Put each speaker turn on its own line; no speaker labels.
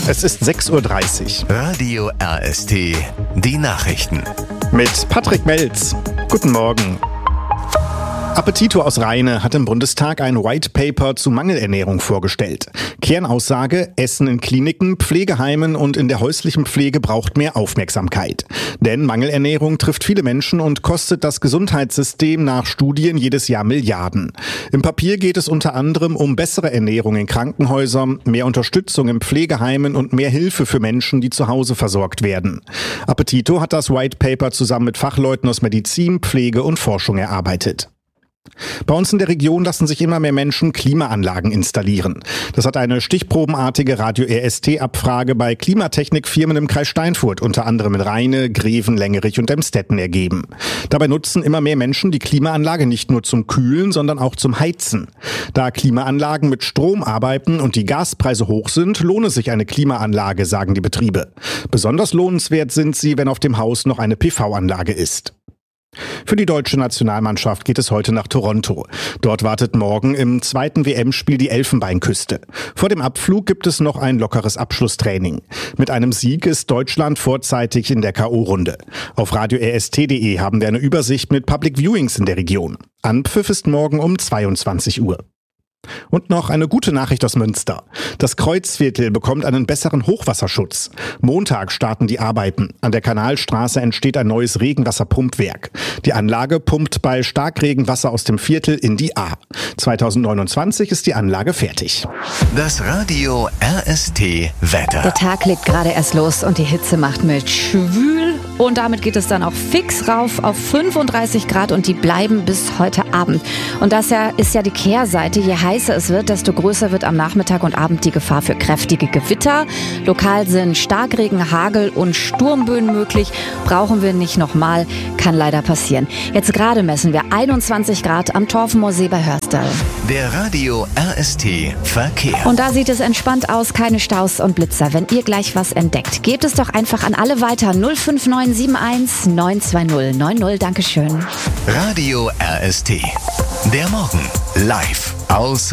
Es ist 6:30 Uhr.
Radio RST, die Nachrichten.
Mit Patrick Melz. Guten Morgen. Appetito aus Rheine hat im Bundestag ein White Paper zu Mangelernährung vorgestellt. Kernaussage: Essen in Kliniken, Pflegeheimen und in der häuslichen Pflege braucht mehr Aufmerksamkeit. Denn Mangelernährung trifft viele Menschen und kostet das Gesundheitssystem nach Studien jedes Jahr Milliarden. Im Papier geht es unter anderem um bessere Ernährung in Krankenhäusern, mehr Unterstützung in Pflegeheimen und mehr Hilfe für Menschen, die zu Hause versorgt werden. Appetito hat das White Paper zusammen mit Fachleuten aus Medizin, Pflege und Forschung erarbeitet. Bei uns in der Region lassen sich immer mehr Menschen Klimaanlagen installieren. Das hat eine stichprobenartige Radio-RST-Abfrage bei Klimatechnikfirmen im Kreis Steinfurt, unter anderem in Rheine, Greven, Lengerich und Emstetten ergeben. Dabei nutzen immer mehr Menschen die Klimaanlage nicht nur zum Kühlen, sondern auch zum Heizen. Da Klimaanlagen mit Strom arbeiten und die Gaspreise hoch sind, lohne sich eine Klimaanlage, sagen die Betriebe. Besonders lohnenswert sind sie, wenn auf dem Haus noch eine PV-Anlage ist. Für die deutsche Nationalmannschaft geht es heute nach Toronto. Dort wartet morgen im zweiten WM-Spiel die Elfenbeinküste. Vor dem Abflug gibt es noch ein lockeres Abschlusstraining. Mit einem Sieg ist Deutschland vorzeitig in der K.O.-Runde. Auf radio-rst.de haben wir eine Übersicht mit Public Viewings in der Region. Anpfiff ist morgen um 22 Uhr. Und noch eine gute Nachricht aus Münster. Das Kreuzviertel bekommt einen besseren Hochwasserschutz. Montag starten die Arbeiten. An der Kanalstraße entsteht ein neues Regenwasserpumpwerk. Die Anlage pumpt bei Starkregenwasser aus dem Viertel in die A. 2029 ist die Anlage fertig.
Das Radio RST Wetter.
Der Tag legt gerade erst los und die Hitze macht mit schwül. Und damit geht es dann auch fix rauf auf 35 Grad und die bleiben bis heute Abend. Und das ist ja die Kehrseite. Je heißer es wird, desto größer wird am Nachmittag und Abend die Gefahr für kräftige Gewitter. Lokal sind Starkregen, Hagel und Sturmböen möglich. Brauchen wir nicht nochmal, kann leider passieren. Jetzt gerade messen wir 21 Grad am Torfmoorsee bei Hörstel.
Der Radio RST Verkehr.
Und da sieht es entspannt aus, keine Staus und Blitzer. Wenn ihr gleich was entdeckt, gebt es doch einfach an alle weiter. 05971 920 90. Dankeschön.
Radio RST. Der Morgen live aus